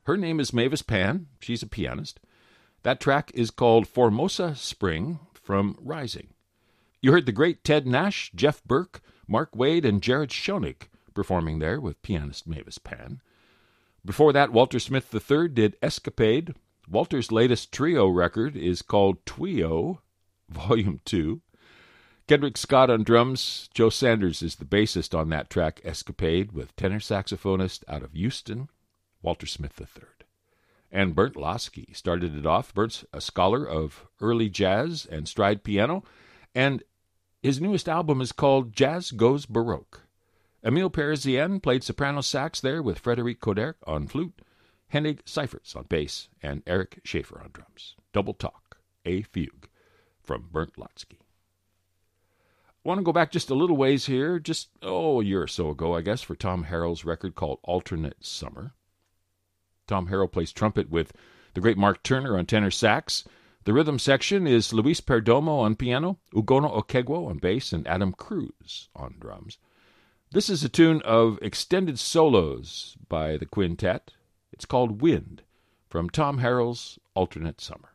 Her name is Mavis Pan. She's a pianist. That track is called Formosa Spring from Rising. You heard the great Ted Nash, Jeff Burke, Mark Wade, and Jared Schoenig performing there with pianist Mavis Pan. Before that, Walter Smith III did Escapade. Walter's latest trio record is called Twio, Volume 2. Kendrick Scott on drums. Joe Sanders is the bassist on that track, Escapade, with tenor saxophonist out of Houston, Walter Smith III. And Bernd Lasky started it off. Bernd's a scholar of early jazz and stride piano, and his newest album is called Jazz Goes Baroque. Emile Parisien played soprano sax there with Frédéric Coderc on flute, Hennig Seifertz on bass, and Eric Schaefer on drums. Double Talk, a fugue from Bernd Lasky. I want to go back just a little ways here, just a year or so ago, I guess, for Tom Harrell's record called Alternate Summer. Tom Harrell plays trumpet with the great Mark Turner on tenor sax. The rhythm section is Luis Perdomo on piano, Ugono Okegwo on bass, and Adam Cruz on drums. This is a tune of extended solos by the quintet. It's called Wind from Tom Harrell's Alternate Summer.